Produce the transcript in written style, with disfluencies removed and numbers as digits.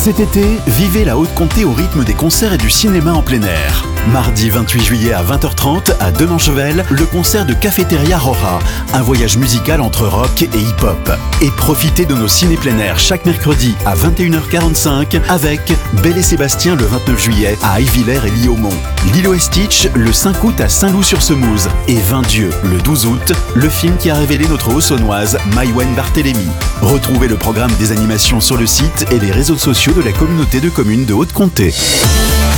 Cet été, vivez la Haute-Comté au rythme des concerts et du cinéma en plein air. Mardi 28 juillet à 20h30 à Denanchevel, le concert de Cafeteria Roja, un voyage musical entre rock et hip-hop. Et profitez de nos ciné plein air chaque mercredi à 21h45 avec Belle et Sébastien le 29 juillet à Aivillers et Liaumont. Lilo et Stitch le 5 août à Saint-Loup-sur-Semouse et 20 Dieu le 12 août, le film qui a révélé notre Haut-Saônoise Maïwenn Barthélémy. Retrouvez le programme des animations sur le site et les réseaux sociaux de la communauté de communes de Haute-Comté.